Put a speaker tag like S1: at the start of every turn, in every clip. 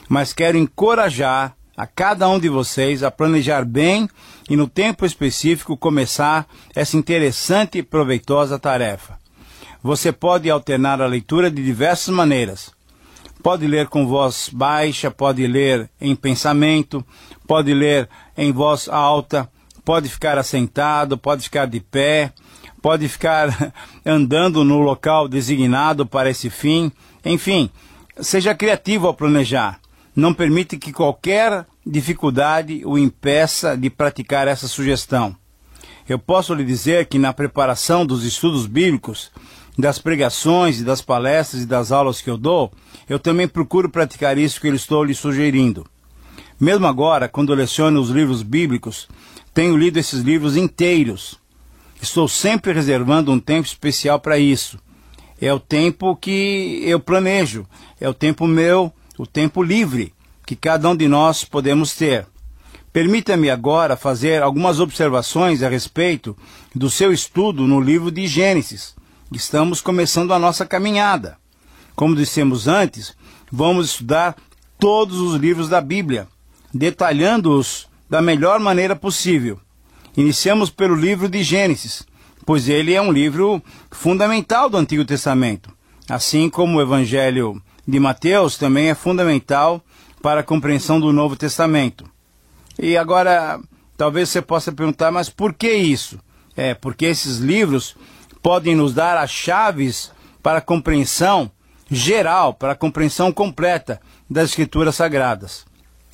S1: mas quero encorajar a cada um de vocês a planejar bem e no tempo específico começar essa interessante e proveitosa tarefa. Você pode alternar a leitura de diversas maneiras. Pode ler com voz baixa, pode ler em pensamento, pode ler em voz alta, pode ficar assentado, pode ficar de pé, pode ficar andando no local designado para esse fim. Enfim, seja criativo ao planejar. Não permite que qualquer dificuldade o impeça de praticar essa sugestão. Eu posso lhe dizer que na preparação dos estudos bíblicos, das pregações e das palestras e das aulas que eu dou, eu também procuro praticar isso que eu estou lhe sugerindo. Mesmo agora, quando eu leciono os livros bíblicos, tenho lido esses livros inteiros. Estou sempre reservando um tempo especial para isso. É o tempo que eu planejo, é o tempo meu, o tempo livre que cada um de nós podemos ter. Permita-me agora fazer algumas observações a respeito do seu estudo no livro de Gênesis. Estamos começando a nossa caminhada. Como dissemos antes, vamos estudar todos os livros da Bíblia, detalhando-os da melhor maneira possível. Iniciamos pelo livro de Gênesis, pois ele é um livro fundamental do Antigo Testamento, assim como o Evangelho de Mateus também é fundamental para a compreensão do Novo Testamento. E agora, talvez você possa perguntar, mas por que isso? Porque esses livros podem nos dar as chaves para a compreensão geral, para a compreensão completa das Escrituras Sagradas.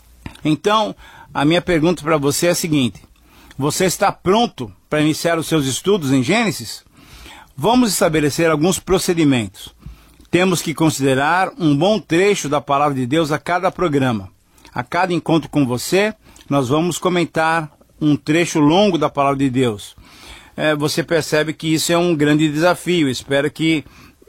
S1: Então, a minha pergunta para você é a seguinte: você está pronto para iniciar os seus estudos em Gênesis? Vamos estabelecer alguns procedimentos. Temos que considerar um bom trecho da Palavra de Deus a cada programa. A cada encontro com você, nós vamos comentar um trecho longo da Palavra de Deus. Você percebe que isso é um grande desafio. Espero que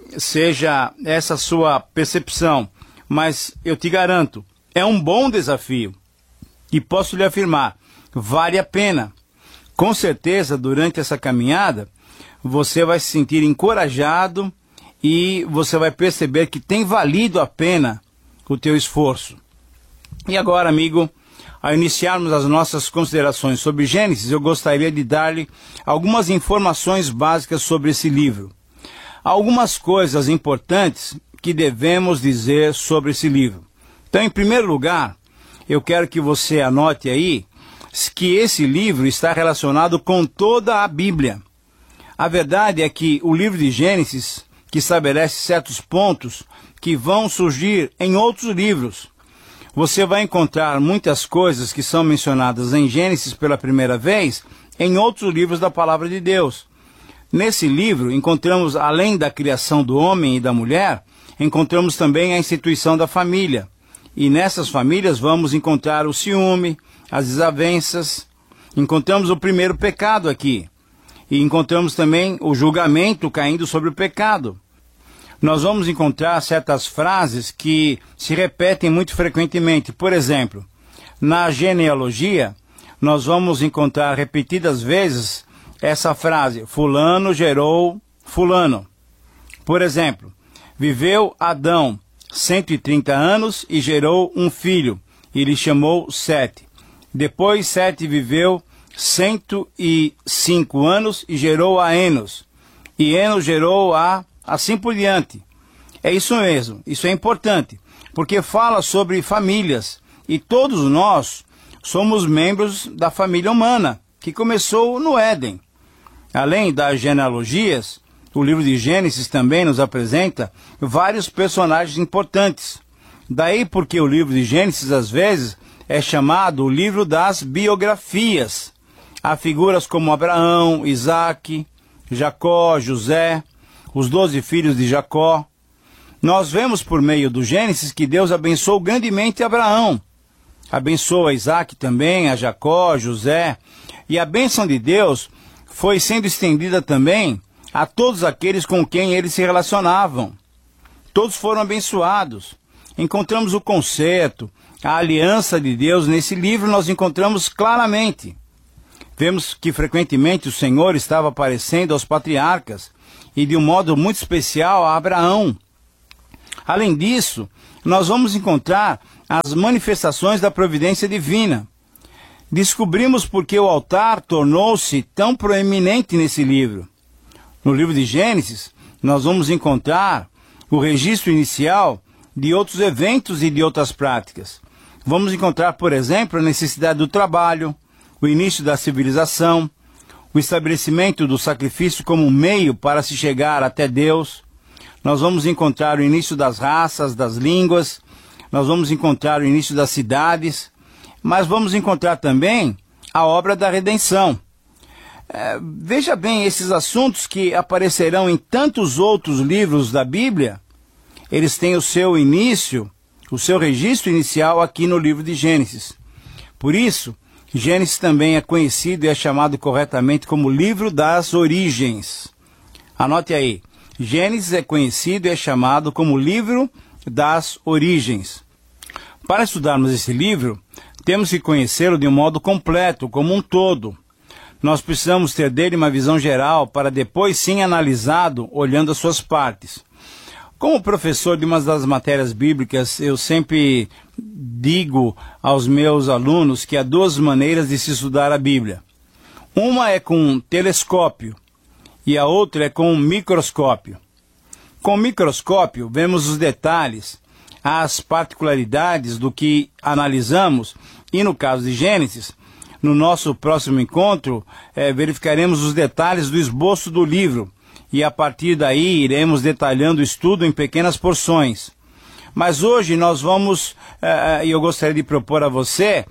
S1: seja essa a sua percepção. Mas eu te garanto, é um bom desafio. E posso lhe afirmar, vale a pena. Com certeza, durante essa caminhada, você vai se sentir encorajado e você vai perceber que tem valido a pena o teu esforço. E agora, amigo, ao iniciarmos as nossas considerações sobre Gênesis, eu gostaria de dar-lhe algumas informações básicas sobre esse livro. Há algumas coisas importantes que devemos dizer sobre esse livro. Então, em primeiro lugar, eu quero que você anote aí que esse livro está relacionado com toda a Bíblia. A verdade é que o livro de Gênesis, que estabelece certos pontos que vão surgir em outros livros. Você vai encontrar muitas coisas que são mencionadas em Gênesis pela primeira vez em outros livros da Palavra de Deus. Nesse livro, encontramos, além da criação do homem e da mulher, encontramos também a instituição da família. E nessas famílias vamos encontrar o ciúme, as desavenças. Encontramos o primeiro pecado aqui. E encontramos também o julgamento caindo sobre o pecado. Nós vamos encontrar certas frases que se repetem muito frequentemente. Por exemplo, na genealogia, nós vamos encontrar repetidas vezes essa frase: fulano gerou fulano. Por exemplo, viveu Adão 130 anos e gerou um filho, e lhe chamou Sete. Depois Sete viveu 105 anos e gerou a Enos. E Enos gerou a... assim por diante. É isso mesmo, isso é importante, porque fala sobre famílias, e todos nós somos membros da família humana, que começou no Éden. Além das genealogias, o livro de Gênesis também nos apresenta vários personagens importantes. Daí porque o livro de Gênesis, às vezes, é chamado o livro das biografias. Há figuras como Abraão, Isaque, Jacó, José, os 12 filhos de Jacó. Nós vemos por meio do Gênesis que Deus abençoou grandemente Abraão. Abençoa Isaque também, a Jacó, José. E a bênção de Deus foi sendo estendida também a todos aqueles com quem eles se relacionavam. Todos foram abençoados. Encontramos o concerto, a aliança de Deus nesse livro, nós encontramos claramente. Vemos que frequentemente o Senhor estava aparecendo aos patriarcas e de um modo muito especial a Abraão. Além disso, nós vamos encontrar as manifestações da providência divina. Descobrimos por que o altar tornou-se tão proeminente nesse livro. No livro de Gênesis, nós vamos encontrar o registro inicial de outros eventos e de outras práticas. Vamos encontrar, por exemplo, a necessidade do trabalho, o início da civilização, o estabelecimento do sacrifício como meio para se chegar até Deus. Nós vamos encontrar o início das raças, das línguas, nós vamos encontrar o início das cidades, mas vamos encontrar também a obra da redenção. Veja bem, esses assuntos que aparecerão em tantos outros livros da Bíblia, eles têm o seu início, o seu registro inicial aqui no livro de Gênesis. Por isso, Gênesis também é conhecido e é chamado corretamente como livro das origens. Anote aí, Gênesis é conhecido e é chamado como livro das origens. Para estudarmos esse livro, temos que conhecê-lo de um modo completo, como um todo. Nós precisamos ter dele uma visão geral para depois sim analisado, olhando as suas partes. Como professor de uma das matérias bíblicas, eu sempre digo aos meus alunos que há duas maneiras de se estudar a Bíblia. Uma é com um telescópio e a outra é com um microscópio. Com o microscópio, vemos os detalhes, as particularidades do que analisamos e, no caso de Gênesis, no nosso próximo encontro, verificaremos os detalhes do esboço do livro. E a partir daí iremos detalhando o estudo em pequenas porções. Mas hoje nós vamos, e eu gostaria de propor a você,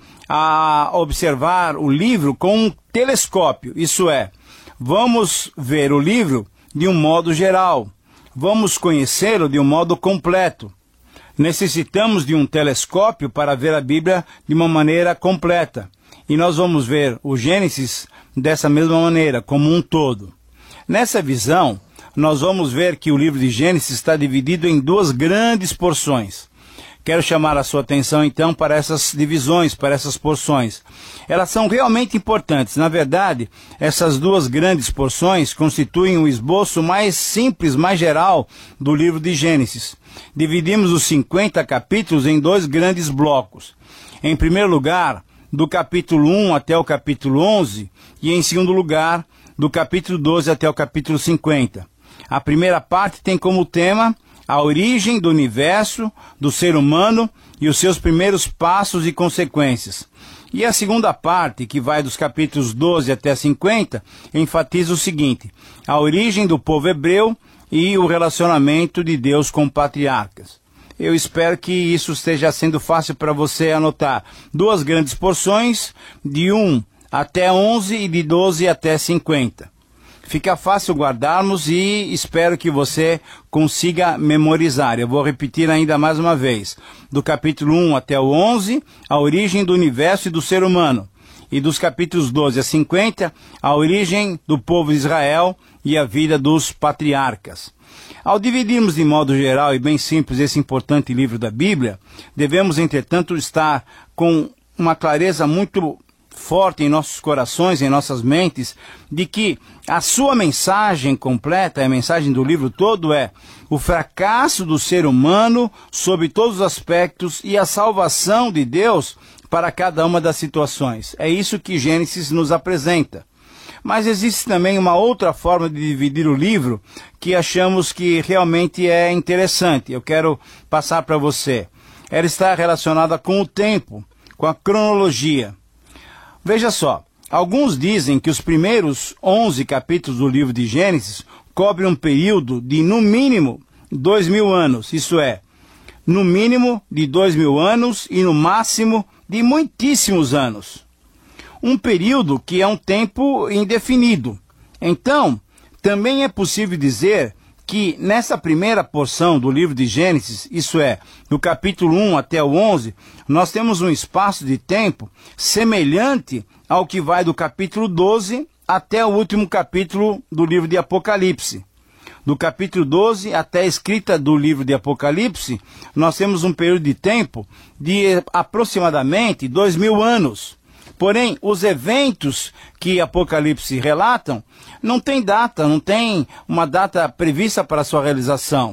S1: a observar o livro com um telescópio. Isso é, vamos ver o livro de um modo geral. Vamos conhecê-lo de um modo completo. Necessitamos de um telescópio para ver a Bíblia de uma maneira completa. E nós vamos ver o Gênesis dessa mesma maneira, como um todo. Nessa visão, nós vamos ver que o livro de Gênesis está dividido em duas grandes porções. Quero chamar a sua atenção então para essas divisões, para essas porções. Elas são realmente importantes. Na verdade, essas duas grandes porções constituem o esboço mais simples, mais geral do livro de Gênesis. Dividimos os 50 capítulos em dois grandes blocos. Em primeiro lugar, do capítulo 1 até o capítulo 11, e em segundo lugar, do capítulo 12 até o capítulo 50. A primeira parte tem como tema a origem do universo, do ser humano e os seus primeiros passos e consequências. E a segunda parte, que vai dos capítulos 12 até 50, enfatiza o seguinte: a origem do povo hebreu e o relacionamento de Deus com patriarcas. Eu espero que isso esteja sendo fácil para você anotar. Duas grandes porções, de 1 até 11 e de 12 até 50. Fica fácil guardarmos e espero que você consiga memorizar. Eu vou repetir ainda mais uma vez. Do capítulo 1 até o 11, a origem do universo e do ser humano. E dos capítulos 12 a 50, a origem do povo de Israel e a vida dos patriarcas. Ao dividirmos de modo geral e bem simples esse importante livro da Bíblia, devemos, entretanto, estar com uma clareza muito forte em nossos corações, em nossas mentes, de que a sua mensagem completa, a mensagem do livro todo é o fracasso do ser humano sob todos os aspectos e a salvação de Deus para cada uma das situações. É isso que Gênesis nos apresenta. Mas existe também uma outra forma de dividir o livro que achamos que realmente é interessante. Eu quero passar para você. Ela está relacionada com o tempo, com a cronologia. Veja só, alguns dizem que os primeiros 11 capítulos do livro de Gênesis cobrem um período de, no mínimo, 2.000 anos. Isso é, no mínimo de 2.000 anos e no máximo de muitíssimos anos. Um período que é um tempo indefinido. Então, também é possível dizer que nessa primeira porção do livro de Gênesis, isso é, do capítulo 1 até o 11, nós temos um espaço de tempo semelhante ao que vai do capítulo 12 até o último capítulo do livro de Apocalipse. Do capítulo 12 até a escrita do livro de Apocalipse, nós temos um período de tempo de aproximadamente 2.000 anos. Porém, os eventos que Apocalipse relatam não tem data, não tem uma data prevista para sua realização.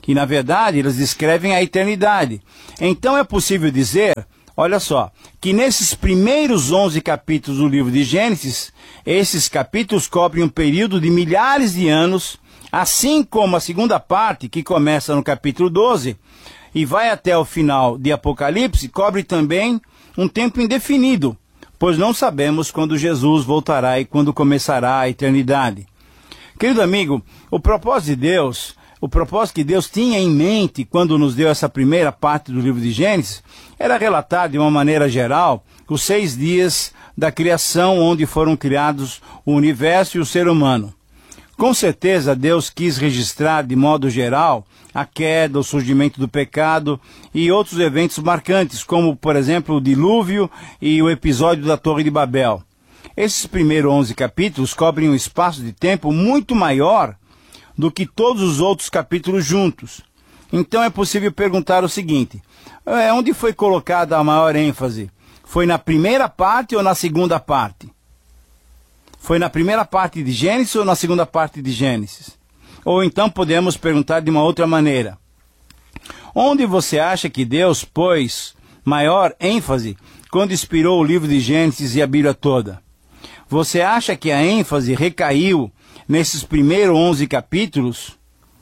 S1: que na verdade eles descrevem a eternidade. Então é possível dizer, olha só, que nesses primeiros 11 capítulos do livro de Gênesis, esses capítulos cobrem um período de milhares de anos, assim como a segunda parte, que começa no capítulo 12 e vai até o final de Apocalipse, cobre também um tempo indefinido, pois não sabemos quando Jesus voltará e quando começará a eternidade. Querido amigo, o propósito que Deus tinha em mente quando nos deu essa primeira parte do livro de Gênesis, era relatar de uma maneira geral os 6 dias da criação, onde foram criados o universo e o ser humano. Com certeza Deus quis registrar de modo geral a queda, o surgimento do pecado e outros eventos marcantes, como por exemplo o dilúvio e o episódio da Torre de Babel. Esses primeiros 11 capítulos cobrem um espaço de tempo muito maior do que todos os outros capítulos juntos. Então é possível perguntar o seguinte: onde foi colocada a maior ênfase? Foi na primeira parte ou na segunda parte? Foi na primeira parte de Gênesis ou na segunda parte de Gênesis? Ou então podemos perguntar de uma outra maneira: onde você acha que Deus pôs maior ênfase quando inspirou o livro de Gênesis e a Bíblia toda? Você acha que a ênfase recaiu nesses primeiros 11 capítulos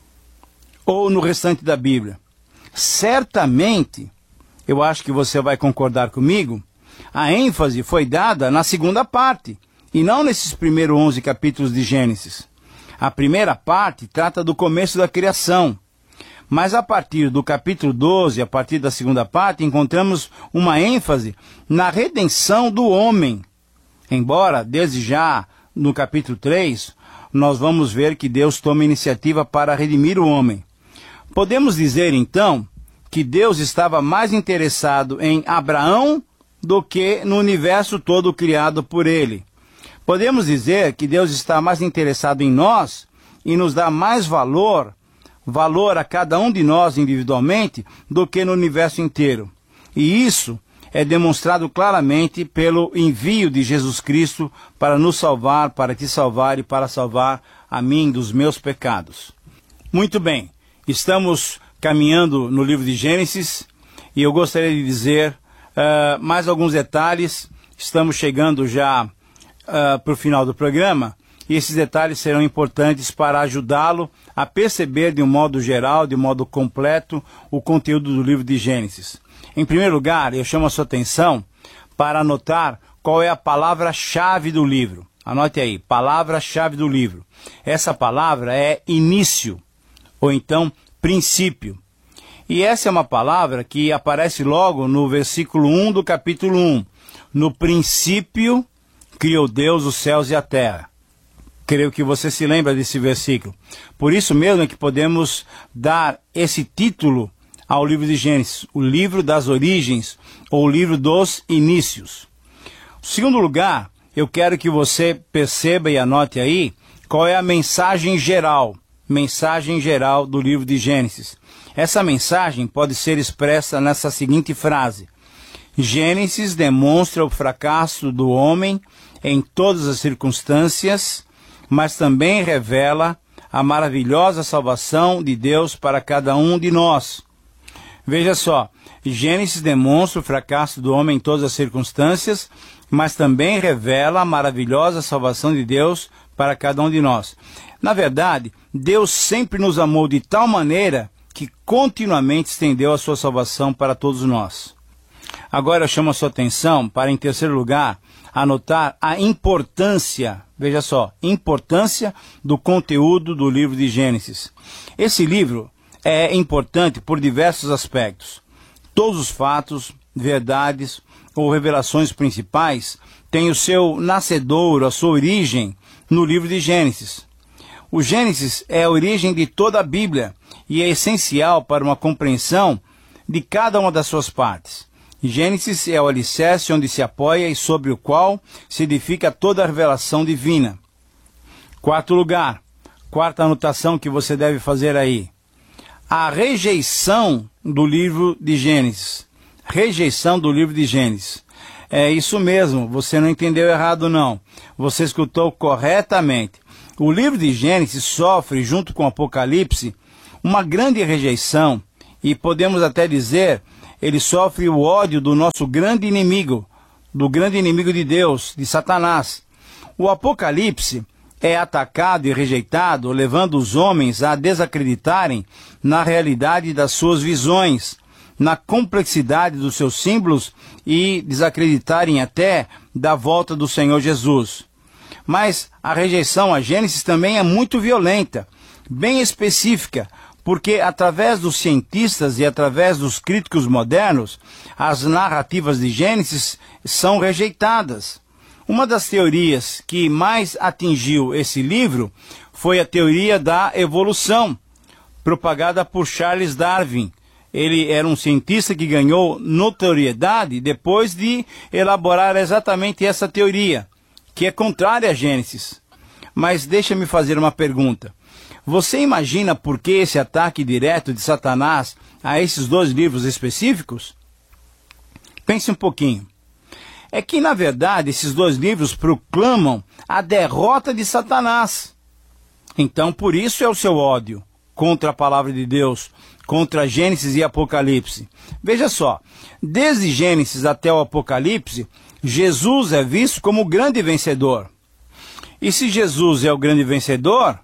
S1: ou no restante da Bíblia? Certamente, eu acho que você vai concordar comigo, a ênfase foi dada na segunda parte, e não nesses primeiros 11 capítulos de Gênesis. A primeira parte trata do começo da criação, mas a partir do capítulo 12, a partir da segunda parte, encontramos uma ênfase na redenção do homem. Embora, desde já, no capítulo 3, nós vamos ver que Deus toma iniciativa para redimir o homem. Podemos dizer, então, que Deus estava mais interessado em Abraão do que no universo todo criado por ele. Podemos dizer que Deus está mais interessado em nós e nos dá mais valor a cada um de nós individualmente, do que no universo inteiro. E isso é demonstrado claramente pelo envio de Jesus Cristo para nos salvar, para te salvar e para salvar a mim dos meus pecados. Muito bem, estamos caminhando no livro de Gênesis e eu gostaria de dizer mais alguns detalhes. Estamos chegando já para o final do programa e esses detalhes serão importantes para ajudá-lo a perceber de um modo geral, de um modo completo, o conteúdo do livro de Gênesis. Em primeiro lugar, eu chamo a sua atenção para anotar qual é a palavra-chave do livro. Anote aí, palavra-chave do livro. Essa palavra é início, ou então princípio. E essa é uma palavra que aparece logo no versículo 1 do capítulo 1. No princípio criou Deus os céus e a terra. Creio que você se lembra desse versículo. Por isso mesmo é que podemos dar esse título ao livro de Gênesis, o livro das origens, ou o livro dos inícios. Em segundo lugar, eu quero que você perceba e anote aí qual é a mensagem geral do livro de Gênesis. Essa mensagem pode ser expressa nessa seguinte frase: Gênesis demonstra o fracasso do homem em todas as circunstâncias, mas também revela a maravilhosa salvação de Deus para cada um de nós. Veja só, Gênesis demonstra o fracasso do homem em todas as circunstâncias, mas também revela a maravilhosa salvação de Deus para cada um de nós. Na verdade, Deus sempre nos amou de tal maneira que continuamente estendeu a sua salvação para todos nós. Agora eu chamo a sua atenção para, em terceiro lugar, anotar a importância, veja só, importância do conteúdo do livro de Gênesis. Esse livro é importante por diversos aspectos. Todos os fatos, verdades ou revelações principais têm o seu nascedouro, a sua origem no livro de Gênesis. O Gênesis é a origem de toda a Bíblia e é essencial para uma compreensão de cada uma das suas partes. Gênesis é o alicerce onde se apoia e sobre o qual se edifica toda a revelação divina. Quarto lugar, quarta anotação que você deve fazer aí: a rejeição do livro de Gênesis. Rejeição do livro de Gênesis. É isso mesmo, você não entendeu errado não. Você escutou corretamente. O livro de Gênesis sofre, junto com o Apocalipse, uma grande rejeição, e podemos até dizer, ele sofre o ódio do nosso grande inimigo, do grande inimigo de Deus, de Satanás. O Apocalipse é atacado e rejeitado, levando os homens a desacreditarem na realidade das suas visões, na complexidade dos seus símbolos e desacreditarem até da volta do Senhor Jesus. Mas a rejeição a Gênesis também é muito violenta, bem específica, porque através dos cientistas e através dos críticos modernos, as narrativas de Gênesis são rejeitadas. Uma das teorias que mais atingiu esse livro foi a teoria da evolução, propagada por Charles Darwin. Ele era um cientista que ganhou notoriedade depois de elaborar exatamente essa teoria, que é contrária a Gênesis. Mas deixa-me fazer uma pergunta. Você imagina por que esse ataque direto de Satanás a esses dois livros específicos? Pense um pouquinho. É que, na verdade, esses dois livros proclamam a derrota de Satanás. Então, por isso é o seu ódio contra a palavra de Deus, contra Gênesis e Apocalipse. Veja só, desde Gênesis até o Apocalipse, Jesus é visto como o grande vencedor. E se Jesus é o grande vencedor,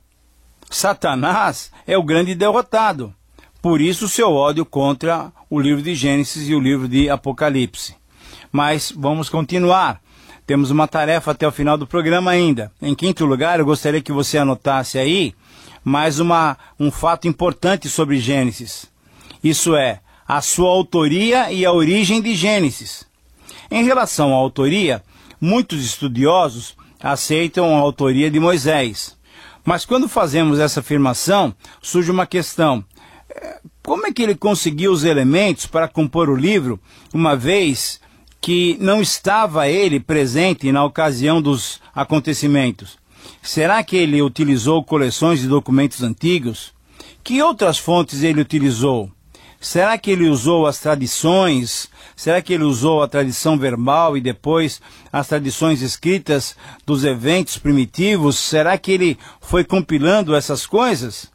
S1: Satanás é o grande derrotado. Por isso o seu ódio contra o livro de Gênesis e o livro de Apocalipse. Mas vamos continuar. Temos uma tarefa até o final do programa ainda. Em quinto lugar, eu gostaria que você anotasse aí mais um fato importante sobre Gênesis. Isso é, a sua autoria e a origem de Gênesis. Em relação à autoria, muitos estudiosos aceitam a autoria de Moisés. Mas quando fazemos essa afirmação, surge uma questão. Como é que ele conseguiu os elementos para compor o livro, uma vez que não estava ele presente na ocasião dos acontecimentos? Será que ele utilizou coleções de documentos antigos? Que outras fontes ele utilizou? Será que ele usou as tradições? Será que ele usou a tradição verbal e depois as tradições escritas dos eventos primitivos? Será que ele foi compilando essas coisas?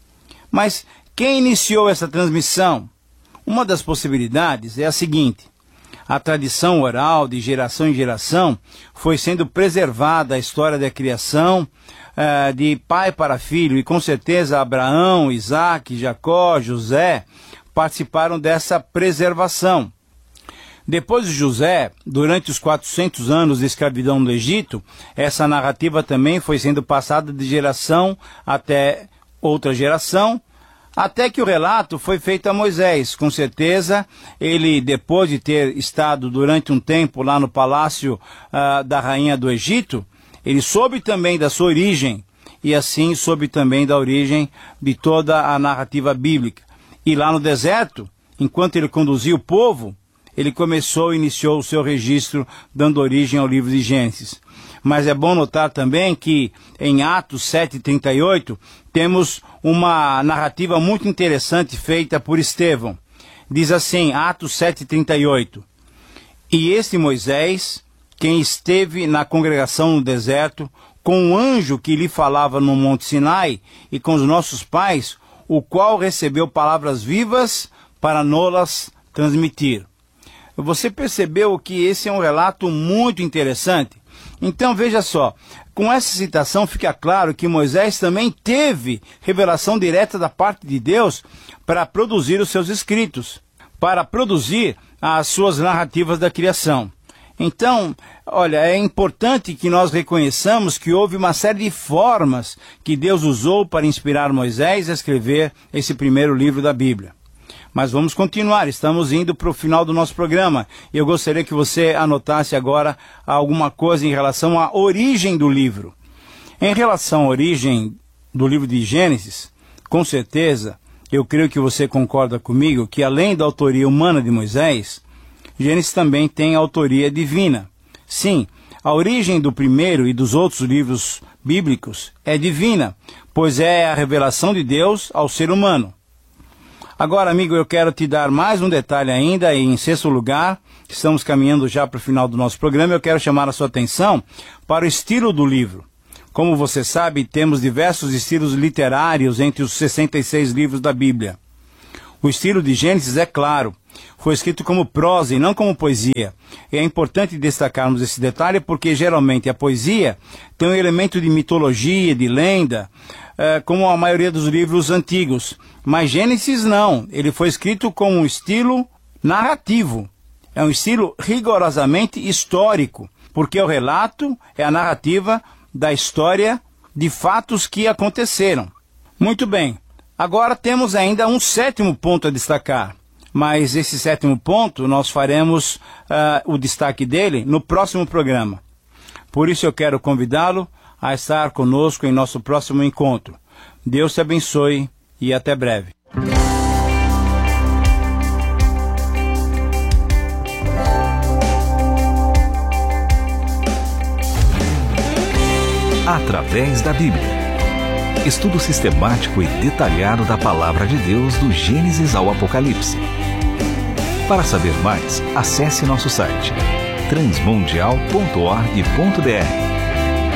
S1: Mas quem iniciou essa transmissão? Uma das possibilidades é a seguinte. A tradição oral, de geração em geração, foi sendo preservada a história da criação de pai para filho, e com certeza Abraão, Isaac, Jacó, José participaram dessa preservação. Depois de José, durante os 400 anos de escravidão no Egito, essa narrativa também foi sendo passada de geração até outra geração, até que o relato foi feito a Moisés. Com certeza, ele, depois de ter estado durante um tempo lá no palácio da rainha do Egito, ele soube também da sua origem, e assim soube também da origem de toda a narrativa bíblica. E lá no deserto, enquanto ele conduzia o povo, ele começou e iniciou o seu registro, dando origem ao livro de Gênesis. Mas é bom notar também que em Atos 7:38 temos uma narrativa muito interessante feita por Estevão. Diz assim, Atos 7:38, e este Moisés, quem esteve na congregação no deserto, com o anjo que lhe falava no Monte Sinai e com os nossos pais, o qual recebeu palavras vivas para nos transmitir. Você percebeu que esse é um relato muito interessante? Então veja só, com essa citação fica claro que Moisés também teve revelação direta da parte de Deus para produzir os seus escritos, para produzir as suas narrativas da criação. Então, olha, é importante que nós reconheçamos que houve uma série de formas que Deus usou para inspirar Moisés a escrever esse primeiro livro da Bíblia. Mas vamos continuar, estamos indo para o final do nosso programa. E eu gostaria que você anotasse agora alguma coisa em relação à origem do livro. Em relação à origem do livro de Gênesis, com certeza, eu creio que você concorda comigo que além da autoria humana de Moisés, Gênesis também tem autoria divina. Sim, a origem do primeiro e dos outros livros bíblicos é divina, pois é a revelação de Deus ao ser humano. Agora, amigo, eu quero te dar mais um detalhe ainda, e em sexto lugar, estamos caminhando já para o final do nosso programa, eu quero chamar a sua atenção para o estilo do livro. Como você sabe, temos diversos estilos literários entre os 66 livros da Bíblia. O estilo de Gênesis, é claro, foi escrito como prosa e não como poesia. E é importante destacarmos esse detalhe porque geralmente a poesia tem um elemento de mitologia, de lenda, como a maioria dos livros antigos. Mas Gênesis não, ele foi escrito com um estilo narrativo. É um estilo rigorosamente histórico, porque o relato é a narrativa da história de fatos que aconteceram. Muito bem, agora temos ainda um sétimo ponto a destacar, mas esse sétimo ponto nós faremos o destaque dele no próximo programa. Por isso eu quero convidá-lo a estar conosco em nosso próximo encontro. Deus te abençoe e até breve.
S2: Através da Bíblia. Estudo sistemático e detalhado da Palavra de Deus do Gênesis ao Apocalipse. Para saber mais, acesse nosso site transmundial.org.br.